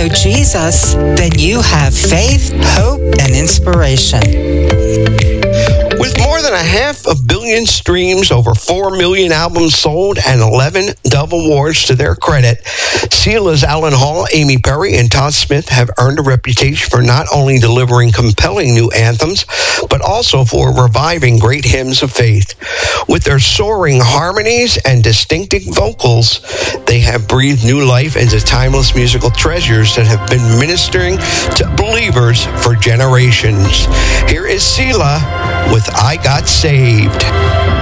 know Jesus, then you have faith, hope, and inspiration. With more than 500 million streams, over 4 million albums sold, and 11 Dove Awards to their credit, Sela's Alan Hall, Amy Perry, and Todd Smith have earned a reputation for not only delivering compelling new anthems, but also for reviving great hymns of faith. With their soaring harmonies and distinctive vocals, they have breathed new life into timeless musical treasures that have been ministering to believers for generations. Here is Sela with I Got Saved.